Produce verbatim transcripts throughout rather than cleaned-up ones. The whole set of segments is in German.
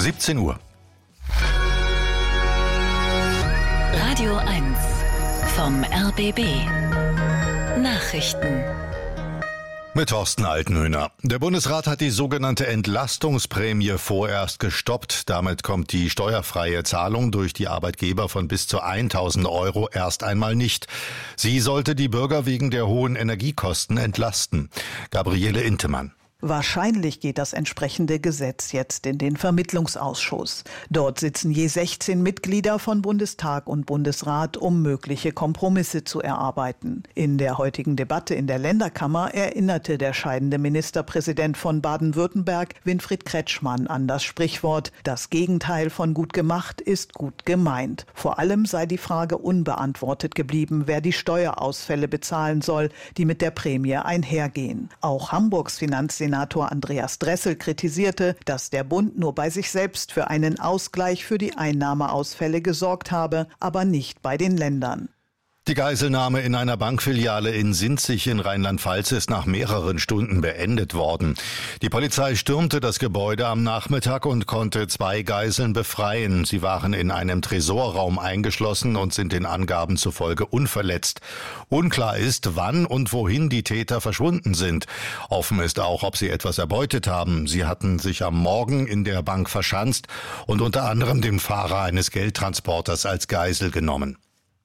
siebzehn Uhr. Radio eins vom R B B. Nachrichten. Mit Thorsten Altenhöhner. Der Bundesrat hat die sogenannte Entlastungsprämie vorerst gestoppt. Damit kommt die steuerfreie Zahlung durch die Arbeitgeber von bis zu tausend Euro erst einmal nicht. Sie sollte die Bürger wegen der hohen Energiekosten entlasten. Gabriele Intemann. Wahrscheinlich geht das entsprechende Gesetz jetzt in den Vermittlungsausschuss. Dort sitzen je sechzehn Mitglieder von Bundestag und Bundesrat, um mögliche Kompromisse zu erarbeiten. In der heutigen Debatte in der Länderkammer erinnerte der scheidende Ministerpräsident von Baden-Württemberg, Winfried Kretschmann, an das Sprichwort: Das Gegenteil von gut gemacht ist gut gemeint. Vor allem sei die Frage unbeantwortet geblieben, wer die Steuerausfälle bezahlen soll, die mit der Prämie einhergehen. Auch Hamburgs Finanzsenator Senator Andreas Dressel kritisierte, dass der Bund nur bei sich selbst für einen Ausgleich für die Einnahmeausfälle gesorgt habe, aber nicht bei den Ländern. Die Geiselnahme in einer Bankfiliale in Sinzig in Rheinland-Pfalz ist nach mehreren Stunden beendet worden. Die Polizei stürmte das Gebäude am Nachmittag und konnte zwei Geiseln befreien. Sie waren in einem Tresorraum eingeschlossen und sind den Angaben zufolge unverletzt. Unklar ist, wann und wohin die Täter verschwunden sind. Offen ist auch, ob sie etwas erbeutet haben. Sie hatten sich am Morgen in der Bank verschanzt und unter anderem den Fahrer eines Geldtransporters als Geisel genommen.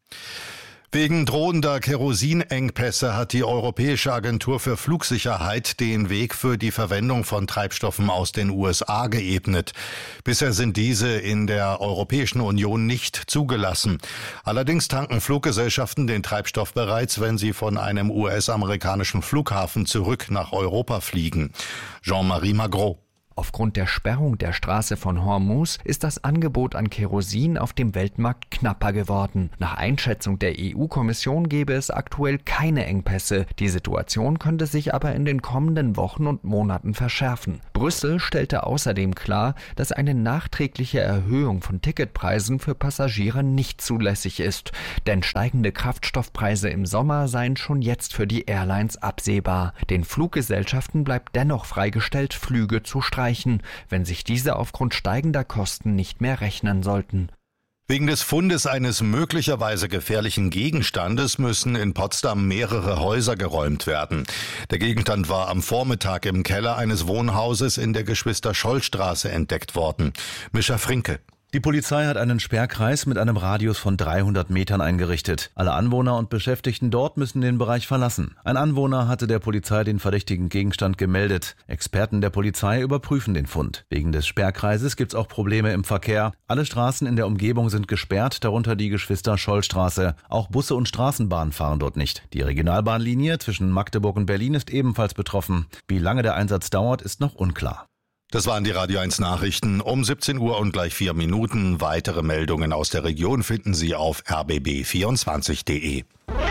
Wegen drohender Kerosinengpässe hat die Europäische Agentur für Flugsicherheit den Weg für die Verwendung von Treibstoffen aus den U S A geebnet. Bisher sind diese in der Europäischen Union nicht zugelassen. Allerdings tanken Fluggesellschaften den Treibstoff bereits, wenn sie von einem U S-amerikanischen Flughafen zurück nach Europa fliegen. Jean-Marie Magro. Aufgrund der Sperrung der Straße von Hormuz ist das Angebot an Kerosin auf dem Weltmarkt knapper geworden. Nach Einschätzung der E U-Kommission gäbe es aktuell keine Engpässe. Die Situation könnte sich aber in den kommenden Wochen und Monaten verschärfen. Brüssel stellte außerdem klar, dass eine nachträgliche Erhöhung von Ticketpreisen für Passagiere nicht zulässig ist. Denn steigende Kraftstoffpreise im Sommer seien schon jetzt für die Airlines absehbar. Den Fluggesellschaften bleibt dennoch freigestellt, Flüge zu streichen, wenn sich diese aufgrund steigender Kosten nicht mehr rechnen sollten. Wegen des Fundes eines möglicherweise gefährlichen Gegenstandes müssen in Potsdam mehrere Häuser geräumt werden. Der Gegenstand war am Vormittag im Keller eines Wohnhauses in der Geschwister-Scholl-Straße entdeckt worden. Mischa Frinke. Die Polizei hat einen Sperrkreis mit einem Radius von dreihundert Metern eingerichtet. Alle Anwohner und Beschäftigten dort müssen den Bereich verlassen. Ein Anwohner hatte der Polizei den verdächtigen Gegenstand gemeldet. Experten der Polizei überprüfen den Fund. Wegen des Sperrkreises gibt's auch Probleme im Verkehr. Alle Straßen in der Umgebung sind gesperrt, darunter die Geschwister-Scholl-Straße. Auch Busse und Straßenbahnen fahren dort nicht. Die Regionalbahnlinie zwischen Magdeburg und Berlin ist ebenfalls betroffen. Wie lange der Einsatz dauert, ist noch unklar. Das waren die Radio eins Nachrichten um siebzehn Uhr und gleich vier Minuten. Weitere Meldungen aus der Region finden Sie auf r b b vierundzwanzig punkt d e.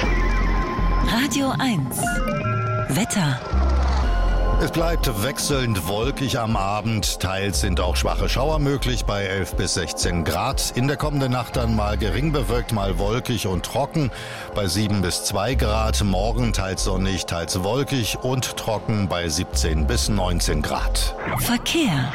Radio eins Wetter. Es bleibt wechselnd wolkig am Abend. Teils sind auch schwache Schauer möglich bei elf bis sechzehn Grad. In der kommenden Nacht dann mal gering bewölkt, mal wolkig und trocken bei sieben bis zwei Grad. Morgen teils sonnig, teils wolkig und trocken bei siebzehn bis neunzehn Grad. Verkehr.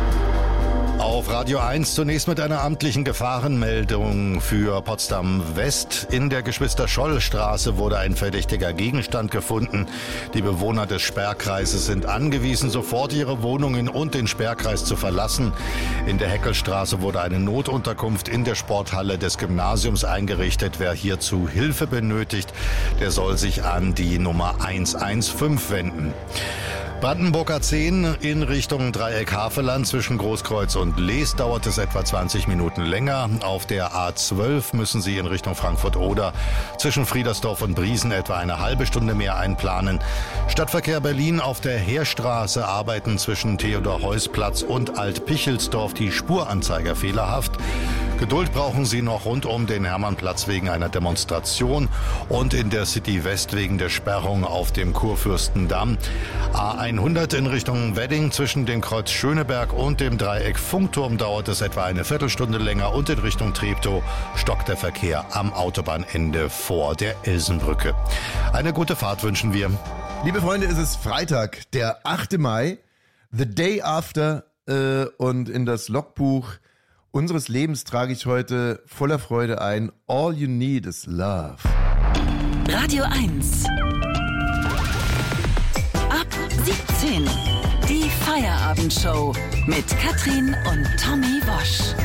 Auf Radio eins zunächst mit einer amtlichen Gefahrenmeldung für Potsdam West. In der Geschwister-Scholl-Straße wurde ein verdächtiger Gegenstand gefunden. Die Bewohner des Sperrkreises sind angewiesen, sofort ihre Wohnungen und den Sperrkreis zu verlassen. In der Heckelstraße wurde eine Notunterkunft in der Sporthalle des Gymnasiums eingerichtet. Wer hierzu Hilfe benötigt, der soll sich an die Nummer eins eins fünf wenden. Brandenburger zehn in Richtung Dreieck-Havelland zwischen Großkreuz und Lees dauert es etwa zwanzig Minuten länger. Auf der A zwölf müssen Sie in Richtung Frankfurt-Oder zwischen Friedersdorf und Briesen etwa eine halbe Stunde mehr einplanen. Stadtverkehr Berlin auf der Heerstraße arbeiten zwischen Theodor-Heuss-Platz und Alt-Pichelsdorf die Spuranzeiger fehlerhaft. Geduld brauchen Sie noch rund um den Hermannplatz wegen einer Demonstration und in der City West wegen der Sperrung auf dem Kurfürstendamm. A hundert in Richtung Wedding zwischen dem Kreuz Schöneberg und dem Dreieck Funkturm dauert es etwa eine Viertelstunde länger und in Richtung Treptow stockt der Verkehr am Autobahnende vor der Elsenbrücke. Eine gute Fahrt wünschen wir. Liebe Freunde, es ist Freitag, der achte Mai, the day after a äh, und in das Logbuch unseres Lebens trage ich heute voller Freude ein: All you need is love. Radio eins. Ab siebzehn. Die Feierabendshow mit Katrin und Tommy Wosch.